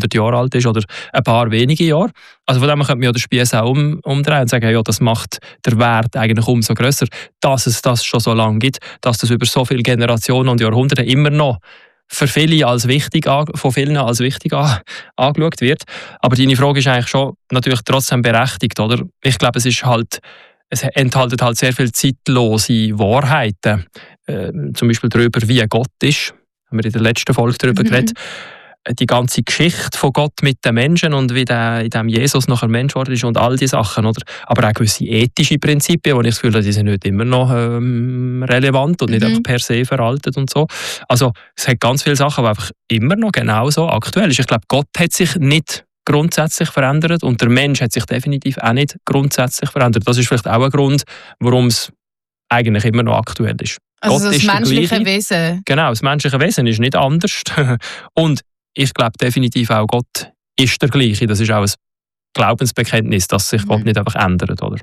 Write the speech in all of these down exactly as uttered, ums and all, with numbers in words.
hundert Jahre alt ist oder ein paar wenige Jahre. Also von dem könnte man ja den Spieß auch um, umdrehen und sagen, ja, das macht den Wert eigentlich umso grösser, dass es das schon so lange gibt, dass das über so viele Generationen und Jahrhunderte immer noch für viele als wichtig, von vielen als wichtig an, angeschaut wird. Aber deine Frage ist eigentlich schon natürlich trotzdem berechtigt, oder? Ich glaube, es ist halt, es enthält halt sehr viele zeitlose Wahrheiten, äh, zum Beispiel darüber, wie Gott ist. Haben wir in der letzten Folge darüber mhm. geredet. Die ganze Geschichte von Gott mit den Menschen und wie der, in dem Jesus nachher Mensch geworden ist und all diese Sachen. Oder? Aber auch gewisse ethische Prinzipien, wo ich das Gefühl habe, die sind nicht immer noch ähm, relevant und nicht mhm. einfach per se veraltet und so. Also es hat ganz viele Sachen, die einfach immer noch genauso aktuell sind. Ich glaube, Gott hat sich nicht grundsätzlich verändert und der Mensch hat sich definitiv auch nicht grundsätzlich verändert. Das ist vielleicht auch ein Grund, warum es eigentlich immer noch aktuell ist. Also Gott das ist menschliche Wesen. Genau, das menschliche Wesen ist nicht anders. Und ich glaube definitiv auch, Gott ist der gleiche. Das ist auch ein Glaubensbekenntnis, dass sich mhm. Gott nicht einfach ändert. Oder?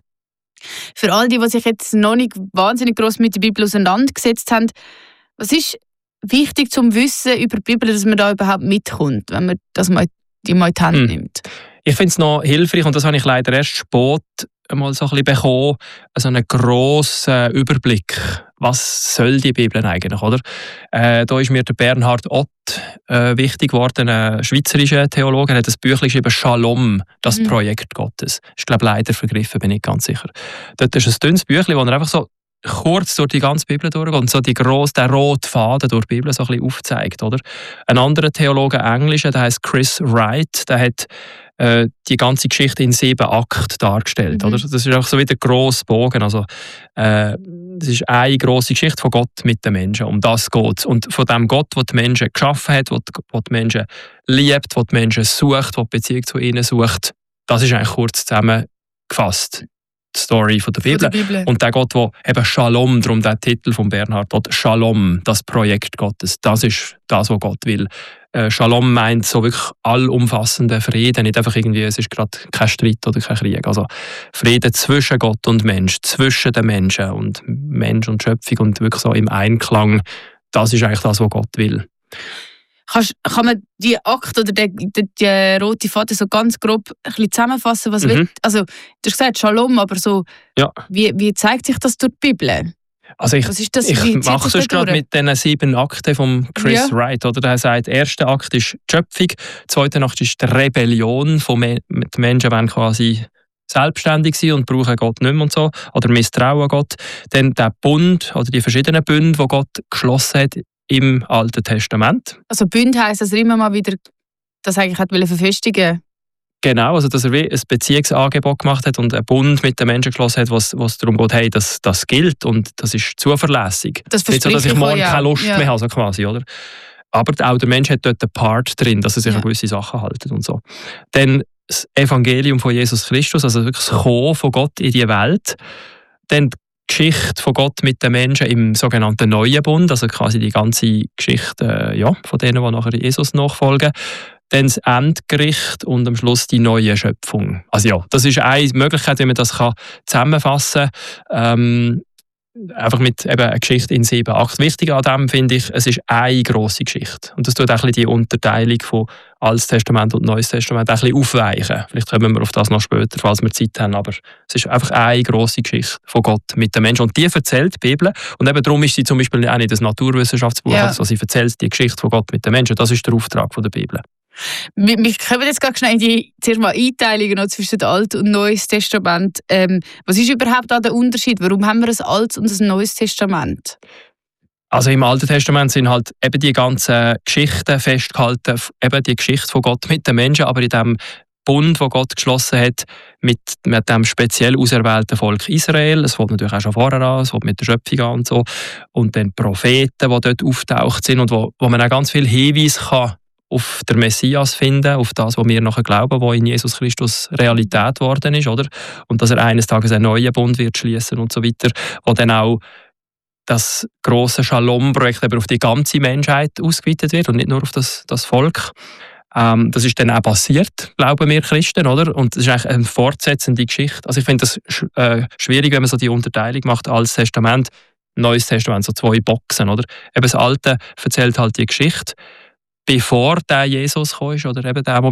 Für all die, die sich jetzt noch nicht wahnsinnig gross mit der Bibel auseinandergesetzt haben, was ist wichtig zum Wissen über die Bibel, dass man da überhaupt mitkommt, wenn man das mal, die mal in die Hand mhm. nimmt? Ich finde es noch hilfreich, und das habe ich leider erst spät mal so ein bisschen bekommen, also einen grossen Überblick. Was soll die Bibel eigentlich, oder? Äh, da ist mir der Bernhard Ott äh, wichtig geworden, ein schweizerischer Theologe. Er hat ein Büchlein geschrieben, «Shalom, das mhm. Projekt Gottes». Ich glaube, leider vergriffen, bin ich ganz sicher. Dort ist ein dünnes Büchlein, wo er einfach so kurz durch die ganze Bibel durchgeht und so die grosse, den roten Faden durch die Bibel so ein bisschen aufzeigt. Oder? Ein anderer Theologe, ein Englischer, der heißt Chris Wright, der hat äh, die ganze Geschichte in sieben Akten dargestellt. Mhm. Oder? Das ist auch so wie der grosse Bogen. Also, äh, das ist eine grosse Geschichte von Gott mit den Menschen. Um das geht es. Und von dem Gott, der die Menschen geschaffen hat, der die Menschen liebt, der die Menschen sucht, der die Beziehung zu ihnen sucht, das ist eigentlich kurz zusammengefasst. Die Story von der Bibel. Von der Bibel. Und der Gott, der eben Shalom, darum der Titel von Bernhard dort, Shalom, das Projekt Gottes, das ist das, was Gott will. Äh, Shalom meint so wirklich allumfassenden Frieden, nicht einfach irgendwie, es ist gerade kein Streit oder kein Krieg. Also Frieden zwischen Gott und Mensch, zwischen den Menschen und Mensch und Schöpfung und wirklich so im Einklang, das ist eigentlich das, was Gott will. Kannst, kann man die Akte oder die, die, die rote Faden so ganz grob ein bisschen zusammenfassen? Was Mhm. will, also, du hast gesagt Shalom, aber so, Ja. wie, wie zeigt sich das durch die Bibel? Also ich, Was ist das? ich Wie zieht mache das es da gerade durch? mit diesen sieben Akten von Chris Ja. Wright. Oder? Der sagt, der erste Akt ist die Schöpfung, der zweite Akt ist die Rebellion. Von Me- die Menschen wollen quasi selbstständig sein und brauchen Gott nicht mehr und so. Oder misstrauen Gott. Dann der Bund oder die verschiedenen Bünde, die Gott geschlossen hat im Alten Testament. Also Bund heisst, dass er immer mal wieder das eigentlich hat wollen verfestigen. Genau, also dass er wie ein Beziehungsangebot gemacht hat und einen Bund mit den Menschen geschlossen hat, was, was darum geht, hey, das, das gilt und das ist zuverlässig. Das Nicht so, dass ich verspreche ich morgen euch keine auch. Lust Ja. mehr habe, so quasi, oder? Aber auch der Mensch hat dort einen Part drin, dass er sich Ja. an gewisse Sachen hält und so. Dann das Evangelium von Jesus Christus, also wirklich das Kommen von Gott in die Welt. Dann die Geschichte von Gott mit den Menschen im sogenannten Neuen Bund, also quasi die ganze Geschichte äh, ja, von denen, die nachher Jesus nachfolgen. Dann das Endgericht und am Schluss die neue Schöpfung. Also ja, das ist eine Möglichkeit, wie man das kann zusammenfassen kann. Ähm, einfach mit eben einer Geschichte in sieben Akten. Wichtig an dem finde ich, es ist eine grosse Geschichte. Und das tut auch ein bisschen die Unterteilung von Altes Testament und Neues Testament ein bisschen aufweichen. Vielleicht kommen wir auf das noch später, falls wir Zeit haben. Aber es ist einfach eine grosse Geschichte von Gott mit den Menschen. Und die erzählt die Bibel. Und eben darum ist sie zum Beispiel auch nicht ein Naturwissenschaftsbuch. Ja. Also sie erzählt die Geschichte von Gott mit den Menschen. Das ist der Auftrag von der Bibel. Wir, wir kommen jetzt ganz schnell in die zuerst mal Einteilungen noch zwischen dem Alten und Neues Testament. Ähm, was ist überhaupt da der Unterschied? Warum haben wir ein Altes und ein Neues Testament? Also im Alten Testament sind halt eben die ganzen Geschichten festgehalten, eben die Geschichte von Gott mit den Menschen, aber in dem Bund, den Gott geschlossen hat mit, mit dem speziell auserwählten Volk Israel. Es fängt natürlich auch schon vorher an, es fängt mit der Schöpfung an und so. Und dann Propheten, die dort auftaucht sind und wo, wo man auch ganz viel Hinweise kann auf den Messias finden, auf das, was wir nachher glauben, was in Jesus Christus Realität geworden ist, oder? Und dass er eines Tages einen neuen Bund wird schließen und so weiter, wo dann auch das grosse Shalom-Projekt auf die ganze Menschheit ausgeweitet wird und nicht nur auf das, das Volk. Ähm, das ist dann auch passiert, glauben wir Christen, oder? Und das ist eigentlich eine fortsetzende Geschichte. Also ich finde das sch- äh, schwierig, wenn man so die Unterteilung macht, Altes Testament, Neues Testament, so zwei Boxen, oder? Eben das Alte erzählt halt die Geschichte, bevor der Jesus kam, oder eben der,